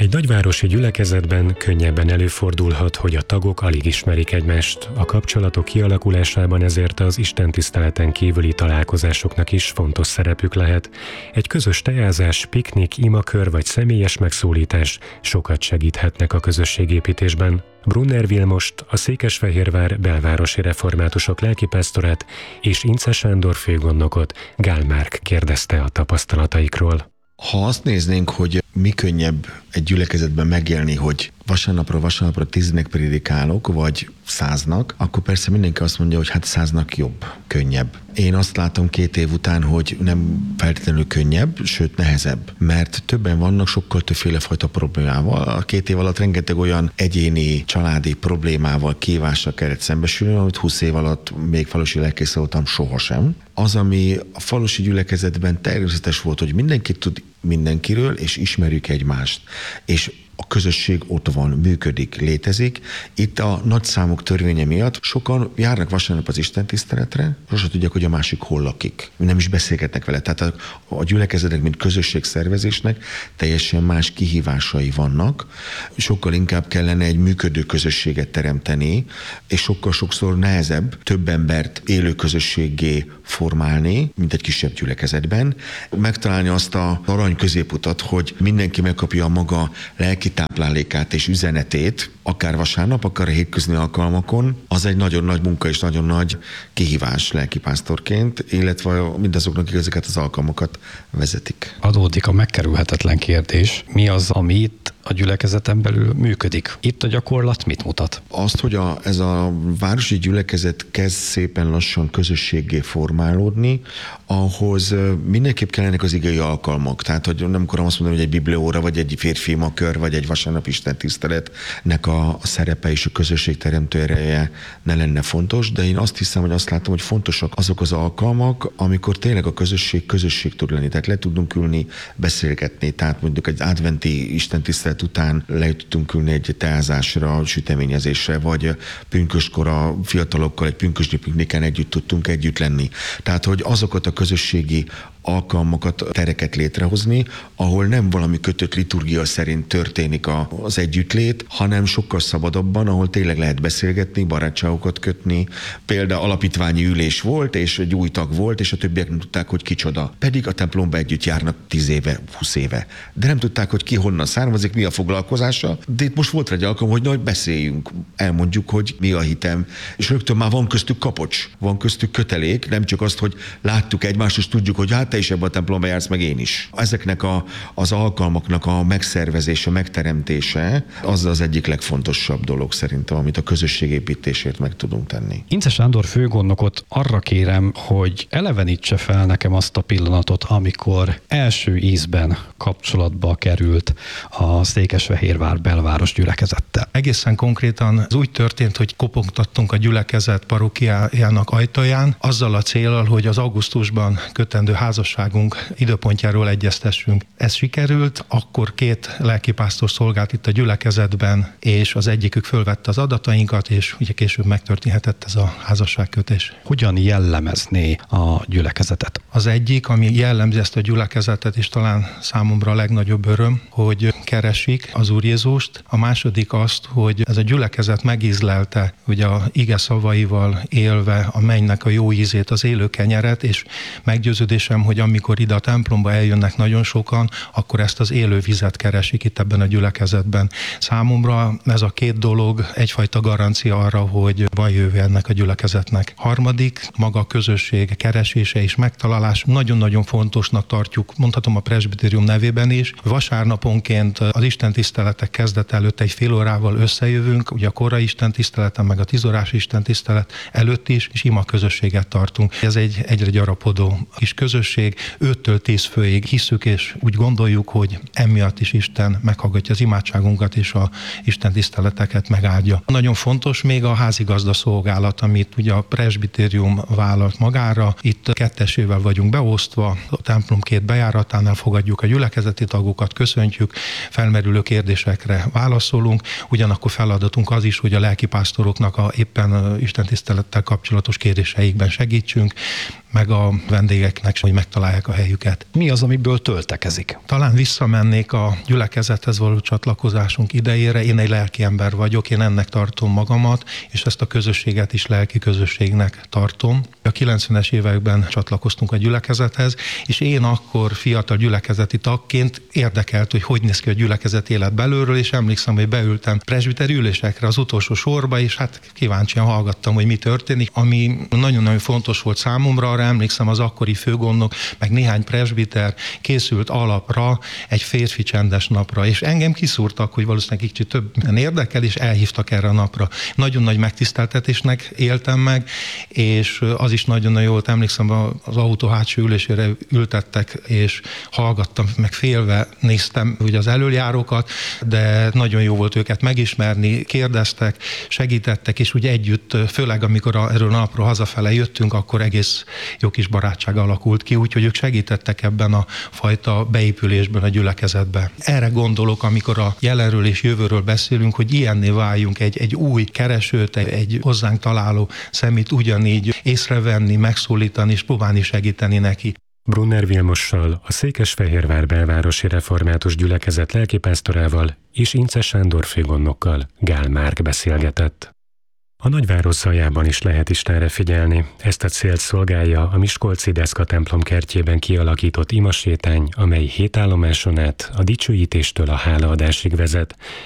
Egy nagyvárosi gyülekezetben könnyebben előfordulhat, hogy a tagok alig ismerik egymást. A kapcsolatok kialakulásában ezért az istentiszteleten kívüli találkozásoknak is fontos szerepük lehet. Egy közös teázás, piknik, imakör vagy személyes megszólítás sokat segíthetnek a közösségépítésben. Brunner Vilmost, a Székesfehérvár belvárosi reformátusok lelkipásztorát és Ince Sándor főgondnokot Gál Márk kérdezte a tapasztalataikról. Ha azt néznénk, hogy mi könnyebb egy gyülekezetben megélni, hogy vasárnapra 10-nek prédikálok, vagy 100-nak, akkor persze mindenki azt mondja, hogy hát 100-nak jobb, könnyebb. Én azt látom 2 év után, hogy nem feltétlenül könnyebb, sőt nehezebb, mert többen vannak sokkal többféle fajta problémával. A 2 év alatt rengeteg olyan egyéni, családi problémával, kívással kellett szembesülni, amit 20 év alatt még falusi lelkész voltam sohasem. Az, ami a falusi gyülekezetben természetes volt, hogy mindenki tud mindenkiről, és ismerjük egymást. És a közösség ott van, működik, létezik. Itt a nagy számok törvénye miatt sokan járnak vasárnap az istentiszteletre, sosem tudják, hogy a másik hol lakik. Nem is beszélgetnek vele. Tehát a gyülekezetek, mint közösségszervezésnek teljesen más kihívásai vannak. Sokkal inkább kellene egy működő közösséget teremteni, és sokszor nehezebb több embert élő közösséggé formálni, mint egy kisebb gyülekezetben. Megtalálni azt az arany középutat, hogy mindenki megkapja a maga lelki táplálékát és üzenetét, akár vasárnap, akár a hétköznapi alkalmakon, az egy nagyon nagy munka és nagyon nagy kihívás lelkipásztorként, illetve mindazoknak, akik ezeket az alkalmakat vezetik. Adódik a megkerülhetetlen kérdés, mi az, ami itt a gyülekezeten belül működik? Itt a gyakorlat mit mutat? Azt, hogy ez a városi gyülekezet kezd szépen lassan közösséggé formálódni, ahhoz mindenképp kellenek az igei alkalmak. Tehát, hogy nem akarom azt mondani, hogy egy bibliaóra, vagy egy férfi imakör, vagy egy vasárnap istentiszteletnek a szerepe és a közösség teremtő ereje ne lenne fontos, de én azt hiszem, hogy azt látom, hogy fontosak azok az alkalmak, amikor tényleg a közösség tud lenni. Tehát le tudunk ülni, beszélgetni. Tehát mondjuk egy adventi istentisztelet után le tudtunk ülni egy teázásra, süteményezésre, vagy pünköskor a fiatalokkal egy pünkösdi pikniken együtt lenni. Tehát, hogy azokat a közösségi alkalmakat, tereket létrehozni, ahol nem valami kötött liturgia szerint történik az együttlét, hanem sokkal szabadabban, ahol tényleg lehet beszélgetni, barátságokat kötni. Például alapítványi ülés volt, és egy új tag volt, és a többiek nem tudták, hogy kicsoda. Pedig a templomba együtt járnak 10 éve, 20 éve. De nem tudták, hogy ki honnan származik, mi a foglalkozása. De itt most volt egy alkalom, hogy beszéljünk, elmondjuk, hogy mi a hitem. És rögtön már van köztük kapocs, van köztük kötelék, nem csak azt, hogy láttuk egymást, és tudjuk, hogy hát te is ebben a templomba jársz, meg én is. Ezeknek az alkalmaknak a megszervezése, megteremtése az egyik legfontosabb dolog szerintem, amit a közösségépítésért meg tudunk tenni. Ince Sándor főgondnokot arra kérem, hogy elevenítse fel nekem azt a pillanatot, amikor első ízben kapcsolatba került a Székesfehérvár belváros gyülekezettel. Egészen konkrétan az úgy történt, hogy kopogtattunk a gyülekezet parókiájának ajtaján, azzal a céllal, hogy az augusztusban kötendő házasságunk időpontjáról egyeztessünk. Ez sikerült, akkor 2 lelkipásztor szolgált itt a gyülekezetben, és az egyikük fölvette az adatainkat, és ugye később megtörténhetett ez a házasságkötés. Hogyan jellemezné a gyülekezetet? Az egyik, ami jellemzi ezt a gyülekezetet, és talán számomra a legnagyobb öröm, hogy keresik az Úr Jézust. A második azt, hogy ez a gyülekezet megízlelte, ugye a ige szavaival élve a mennynek a jó ízét, az élő kenyeret, és meggyőződésem, hogy amikor ide a templomba eljönnek nagyon sokan, akkor ezt az élő vizet keresik itt ebben a gyülekezetben. Számomra ez a 2 dolog egyfajta garancia arra, hogy van jövő ennek a gyülekezetnek. Harmadik, maga a közösség keresése és megtalálás. Nagyon-nagyon fontosnak tartjuk, mondhatom a presbitérium nevében is. Vasárnaponként az istentiszteletek kezdete előtt egy fél órával összejövünk, ugye a korai istentiszteleten, meg a 10 órás istentisztelet előtt is, és ima közösséget tartunk. Ez egy egyre gyarapodó kis közösség, 5-től 10 főig hisszük, és úgy gondoljuk, hogy emiatt is Isten meghallgatja az imádságunkat, és a Isten tiszteleteket megáldja. Nagyon fontos még a házigazda szolgálat, amit ugye a presbitérium vállalt magára. Itt 2-esével vagyunk beosztva, a templom 2 bejáratánál fogadjuk a gyülekezeti tagokat, köszöntjük, felmerülő kérdésekre válaszolunk, ugyanakkor feladatunk az is, hogy a lelkipásztoroknak éppen istentisztelettel kapcsolatos kérdéseikben segítsünk. meg a vendégeknek, hogy megtalálják a helyüket. Mi az, amiből töltekezik? Talán visszamennék a gyülekezethez való csatlakozásunk idejére. Én egy lelki ember vagyok, én ennek tartom magamat, és ezt a közösséget is lelki közösségnek tartom. A 90-es években csatlakoztunk a gyülekezethez, és én akkor fiatal gyülekezeti tagként érdekelt, hogy néz ki a gyülekezet élet belülről, és emlékszem, hogy beültem presbiteri ülésekre az utolsó sorba, és hát kíváncsian hallgattam, hogy mi történik. Ami nagyon-nagyon fontos volt számomra, arra emlékszem, az akkori főgondnok, meg néhány presbiter készült alapra egy férfi csendes napra, és engem kiszúrtak, hogy valószínűleg kicsit többen érdekel, és elhívtak erre a napra. Nagyon nagy megtiszteltetésnek éltem meg, és az is nagyon-nagyon jól emlékszem, az autó hátsó ülésére ültettek, és hallgattam, meg félve néztem ugye az elöljárókat, de nagyon jó volt őket megismerni, kérdeztek, segítettek, és ugye együtt, főleg amikor erről a napról hazafele jöttünk, akkor egész jó kis barátság alakult ki, úgyhogy ők segítettek ebben a fajta beépülésben a gyülekezetbe. Erre gondolok, amikor a jelenről és jövőről beszélünk, hogy ilyenné váljunk egy új keresőt, egy hozzánk találó szemét ugyanígy észrevenni, megszólítani és próbálni segíteni neki. Brunner Vilmossal, a Székesfehérvár belvárosi református gyülekezet lelkipásztorával és Ince Sándor főgondnokkal Gál Márk beszélgetett. A nagyváros zajában is lehet Istenre figyelni. Ezt a célt szolgálja a miskolci Deszka templom kertjében kialakított imasétány, amely 7 állomáson át a dicsőítéstől a hálaadásig vezet,